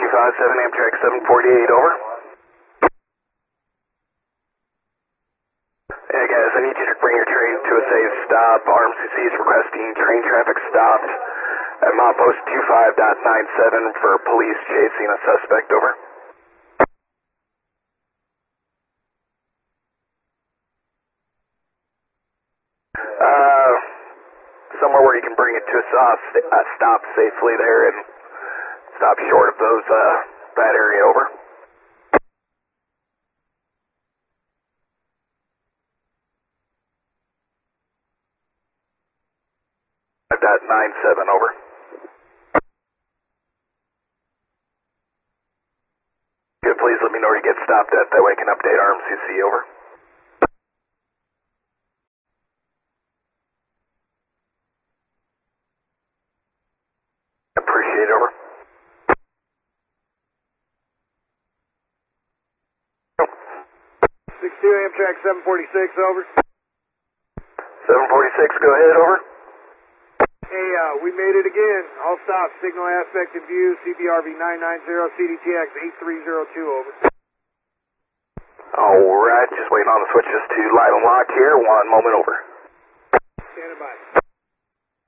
257 Amtrak 748, over. Hey guys, I need you to bring your train to a safe stop. RMCC is requesting train traffic stopped at milepost 25.97 for police chasing a suspect, over. Somewhere where you can bring it to a stop safely there and stop short of those, that area, over. .97, over. Good, please let me know where you get stopped at, that way I can update RMCC, over. Appreciate it, over. 62 Amtrak 746, over. 746, go ahead, over. Hey, we made it again. All stop, signal aspect in view, CBRV 990, CDTX 8302, over. Alright, just waiting on the switches to live and lock here. 1 moment, over. Standing by.